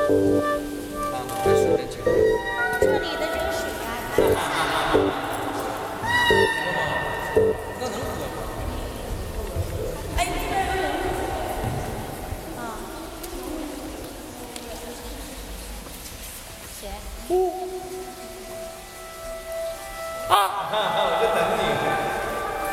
啊，这是真情。 这里的这个水呀、 那能喝吗？ 哎，那边有人啊，谁？ 啊！我就等你。